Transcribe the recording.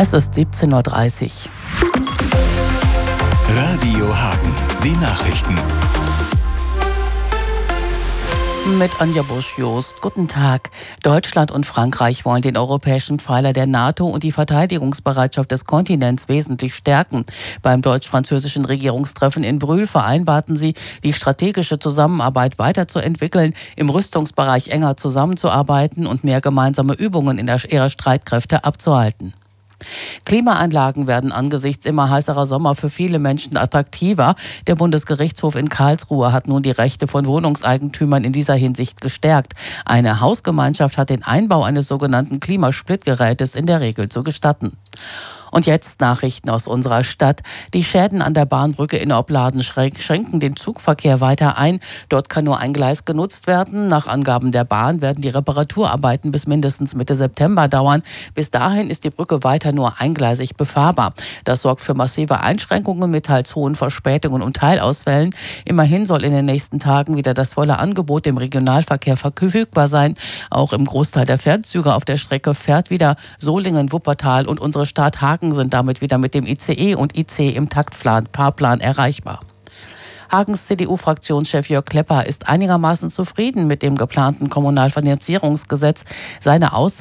Es ist 17:30 Uhr. Radio Hagen, die Nachrichten. Mit Anja Busch-Jost. Guten Tag. Deutschland und Frankreich wollen den europäischen Pfeiler der NATO und die Verteidigungsbereitschaft des Kontinents wesentlich stärken. Beim deutsch-französischen Regierungstreffen in Brühl vereinbarten sie, die strategische Zusammenarbeit weiterzuentwickeln, im Rüstungsbereich enger zusammenzuarbeiten und mehr gemeinsame Übungen ihrer Streitkräfte abzuhalten. Klimaanlagen werden angesichts immer heißerer Sommer für viele Menschen attraktiver. Der Bundesgerichtshof in Karlsruhe hat nun die Rechte von Wohnungseigentümern in dieser Hinsicht gestärkt. Eine Hausgemeinschaft hat den Einbau eines sogenannten Klimasplitgerätes in der Regel zu gestatten. Und jetzt Nachrichten aus unserer Stadt. Die Schäden an der Bahnbrücke in Opladen schränken den Zugverkehr weiter ein. Dort kann nur ein Gleis genutzt werden. Nach Angaben der Bahn werden die Reparaturarbeiten bis mindestens Mitte September dauern. Bis dahin ist die Brücke weiter nur eingleisig befahrbar. Das sorgt für massive Einschränkungen mit teils hohen Verspätungen und Teilausfällen. Immerhin soll in den nächsten Tagen wieder das volle Angebot im Regionalverkehr verfügbar sein. Auch im Großteil der Fernzüge auf der Strecke fährt wieder Solingen, Wuppertal und unsere Stadt Hagen sind damit wieder mit dem ICE und IC im Fahrplan erreichbar. Hagens CDU-Fraktionschef Jörg Klepper ist einigermaßen zufrieden mit dem geplanten Kommunalfinanzierungsgesetz. Seine Aussage